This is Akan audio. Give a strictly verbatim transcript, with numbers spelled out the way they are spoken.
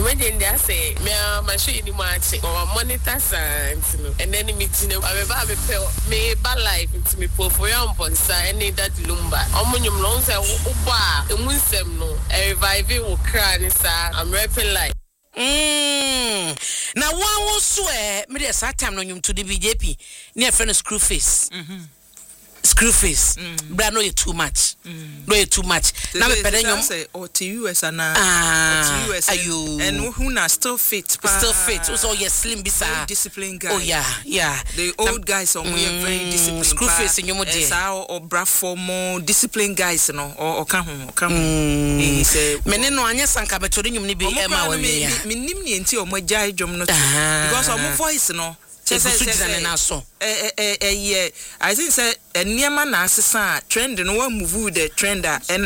when they say me my show ni match or monitor signs and then me tino I be me ba life into me po for your bonsa any that lumba omunyum no say uba emunsem no revive wo kra ni sa I'm rapping like Mm. Now one will swear me the sat time no nyum to the B J P near friend screw face. Mhm. Screw face. Mm. Bra no you too much. Mm. No you too much. Now me pede nyum say or to U S and ah to U S and who na still fit. Still fit. So you slim bisa. Disciplined guys. Oh yeah, yeah. The old guys on we are very disciplined. Screw face in your dear. Or bra for more disciplined guys no or or come home or come. He say me no anya sanka betori nyum ni bi e ma wa we ya. Me nim ni enti o mo jai dwom no because o mo voice no say say na so eh eh eh I think say eniema na asesa trend no wa move the trend a